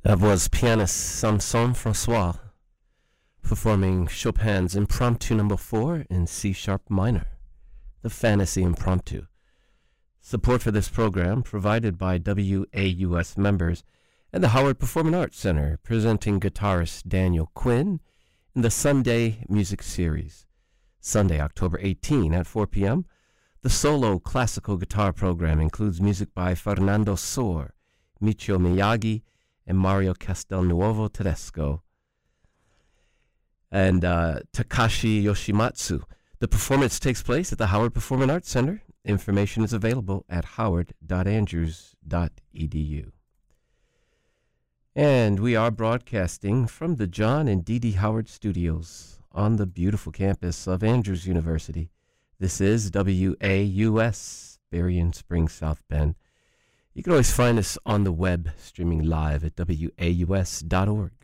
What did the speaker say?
That was pianist Samson Francois performing Chopin's Impromptu No. 4 in C-sharp minor, the Fantasy Impromptu. Support for this program provided by WAUS members and the Howard Performing Arts Center, presenting guitarist Daniel Quinn in the Sunday Music Series. Sunday, October 18 at 4 p.m., the solo classical guitar program includes music by Fernando Sor, Michio Miyagi, and Mario Castelnuovo Tedesco, and Takashi Yoshimatsu. The performance takes place at the Howard Performing Arts Center. Information is available at howard.andrews.edu. And we are broadcasting from the John and Dee Dee Howard Studios on the beautiful campus of Andrews University. This is WAUS, Berrien Springs, South Bend. You can always find us on the web, streaming live at waus.org.